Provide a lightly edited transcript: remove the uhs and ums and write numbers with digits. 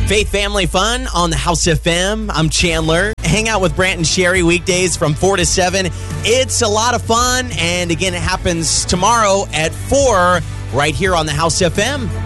Faith Family Fun on the House FM. I'm Chandler. Hang out with Brant and Sherry weekdays from 4 to 7. It's a lot of fun. And again, it happens tomorrow at 4 right here on the House FM.